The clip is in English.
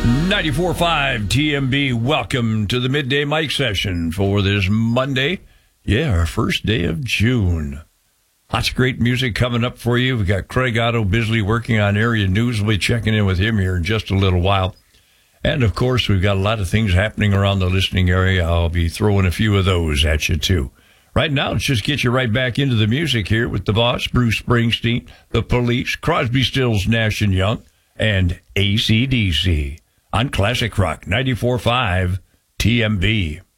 94.5 TMB, welcome to the Midday Mic session for this Monday. Yeah, our first day of June. Lots of great music coming up for you. We've got Craig Otto Bisley working on area news. We'll be checking in with him here in just a little while. And, of course, we've got a lot of things happening around the listening area. I'll be throwing a few of those at you, too. Right now, let's just get you right back into the music here with the boss, Bruce Springsteen, The Police, Crosby, Stills, Nash & Young, and AC/DC on Classic Rock 94.5 TMB.